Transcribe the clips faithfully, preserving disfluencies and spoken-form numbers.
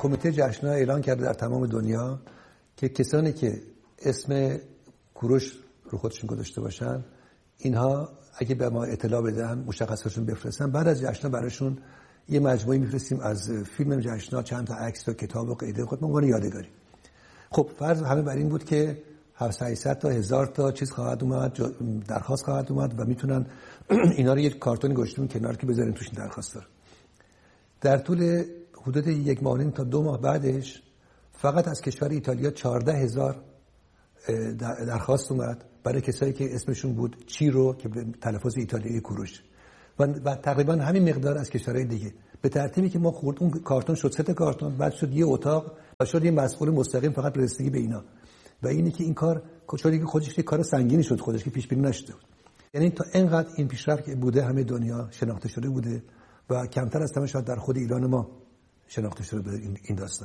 کمیته جشن‌ها اعلان کرده در تمام دنیا که کسانی که اسم کوروش رو خودشون گذاشته باشن، اینها اگه به ما اطلاع بدن، مشخصاتشون بفرستن، بعد از جشن‌ها براشون یه مجموعه میفرستیم از فیلم جشن‌ها، چند تا عکس و کتاب و قیده خود به عنوان یادگاری. خب فرض همه بر این بود که هفتصد تا هزار تا چیز خواهد اومد، درخواست خواهد اومد و میتونن اینا رو یک کارتونی گذاشتیم کنار که بذارین توش درخواست داره. در طول حدود یک ماه تا دو ماه بعدش فقط از کشور ایتالیا چهارده هزار درخواست اومد برای کسایی که اسمشون بود چیرو که به تلفظ ایتالیایی کوروش و, و تقریبا همین مقدار از کشورهای دیگه. به ترتیبی که ما خورد اون کارتون شد سه تا کارتون، بعد شد یه اتاق و شد یه مسئول مستقیم فقط رسیدگی به اینا. و اینی که این کار شد که خودش یه کار سنگینی شد، خودش که پیش بینی نشده بود. یعنی تا اینقدر این پیشرفت بوده همه دنیا شناخته شده بوده و کمتر از همه شاید در خود ایران ما شناخته شده بوده این داستان.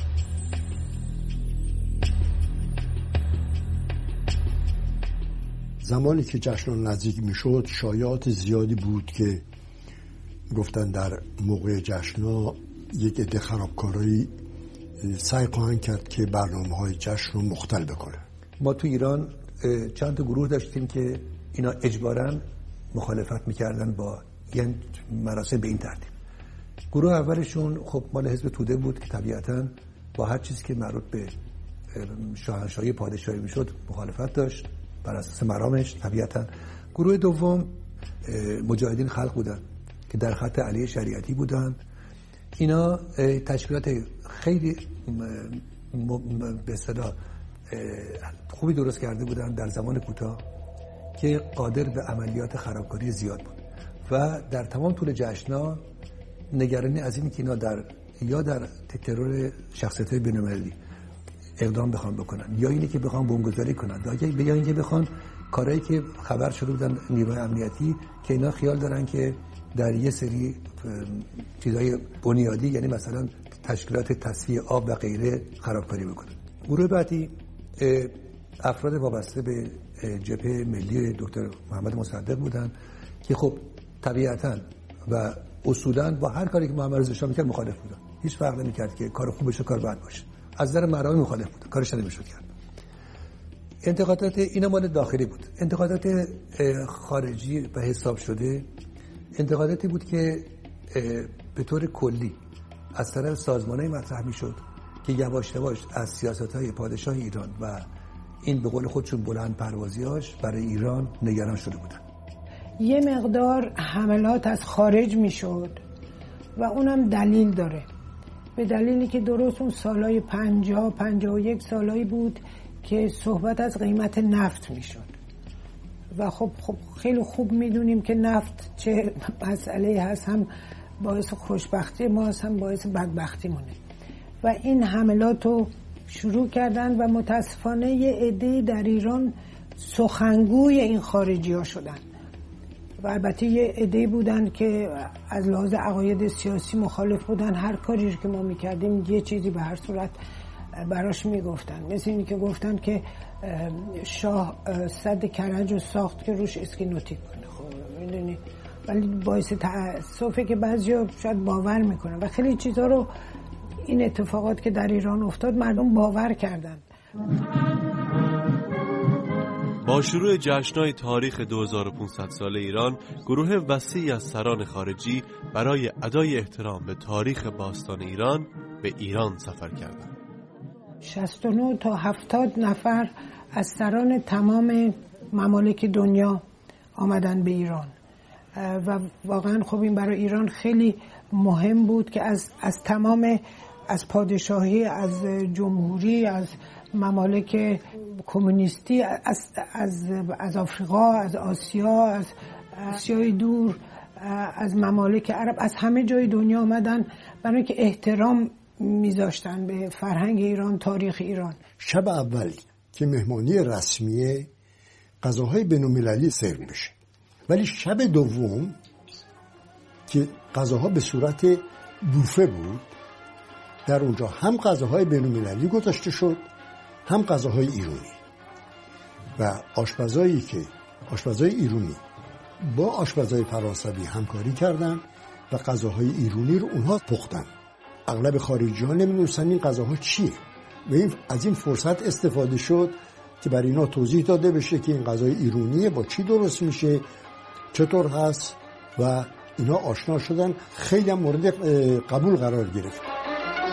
زمانی که جشن نزدیک میشد شایعات زیادی بود که گفتن در موقع جشن‌ها یک عده خرابکارایی سعی خواهند کرد که برنامه‌های جشن رو مختل بکنن. ما تو ایران چند تا گروه داشتیم که اینا اجباراً مخالفت میکردن با یعنی مراسم به این ترتیب. گروه اولشون خب مال حزب توده بود که طبیعتاً با هر چیزی که مربوط به شاهنشاهی پادشاهی میشد مخالفت داشت بر اساس مرامش طبیعتاً. گروه دوم مجاهدین خلق بودن که در خط علیه شریعتی بودن. اینا تشکیلات خیلی به اصطلاح خوبی درست کرده بودن در زمان کوتاه که قادر به عملیات خرابکاری زیاد بود و در تمام طول جشن‌ها نگرانی از این که اینا در یا در ترور شخصیت‌های بین‌المللی اقدام بخوان بکنن یا اینی که بخوان بمبگذاری کنن یا اینکه بخوان کارهایی که خبر شده بودن نیروی امنیتی که اینا خیال دارن که در یه سری چیزای بنیادی یعنی مثلا تشکیلات تصفیه آب و غیره خرابکاری بکنن. گروه بعدی افراد وابسته به جبهه ملی دکتر محمد مصدق بودن که خب طبیعتاً و اصولاً با هر کاری که محمد رضا شاه میکرد مخالف بودن. هیچ فرق نمیکرد که کار خوب بشه کار بد باشه. از نظر مرامه مخالف بودن. کارش نمیشد کرد. انتقادات اینا مال داخلی بود. انتقادات خارجی به حساب شده انتقاداتی بود که به طور کلی از طرف سازمان‌های مطرح میشد که یواش یواش از سیاست‌های پادشاه ایران و این به قول خودشون بلند پروازیاش برای ایران نگران شده بودن. یه مقدار حملات از خارج میشد و اونم دلیل داره. به دلیلی که درست اون سالهای پنجاه پنجاه و یک سالایی بود که صحبت از قیمت نفت میشد و خب خب خیلی خوب میدونیم که نفت چه مسئله هست، هم باعث خوشبختی ما هست هم باعث بدبختی مونه و این حملات رو شروع کردن و متاسفانه یه عده در ایران سخنگوی این خارجی ها شدن و البته یه عده بودن که از لحاظ عقاید سیاسی مخالف بودن. هر کاری که ما میکردیم یه چیزی به هر صورت براش میگفتن، مثل اینی که گفتن که شاه سد کرج رو ساخت که روش اسکینوتیک کنه. خب میدونی، ولی باعث تأسفه که بعضیا شاید باور میکنن و خیلی چیزا رو این اتفاقات که در ایران افتاد مردم باور کردن. با شروع جشن‌های تاریخ دو هزار و پانصد سال ایران، گروه وسیعی از سران خارجی برای ادای احترام به تاریخ باستان ایران به ایران سفر کردند. شصت و نه تا هفتاد نفر از سران تمام ممالک دنیا آمدن به ایران و واقعا خب این برای ایران خیلی مهم بود که از از تمام از پادشاهی، از جمهوری، از ممالک کمونیستی، از از از آفریقا، از آسیا، از آسیای دور، از ممالک عرب، از همه جای دنیا آمدن برای اینکه احترام میذاشتن به فرهنگ ایران، تاریخ ایران. شب اول که مهمانی رسمی غذاهای بین‌المللی سرو میشه، ولی شب دوم که غذاها به صورت بوفه بود، در اونجا هم غذاهای بین‌المللی گذاشته شد هم غذاهای ایرانی و آشپزایی که آشپزای ایرانی با آشپزای فرانسوی همکاری کردن و غذاهای ایرانی رو اونها پختن. اغلب خارجی ها نمیدونستن این غذاها چیه و این از این فرصت استفاده شد که برای اینا توضیح داده بشه که این غذای ایرانیه، با چی درست میشه، چطور هست و اینا آشنا شدن، خیلی هم مورد قبول قرار گرفت.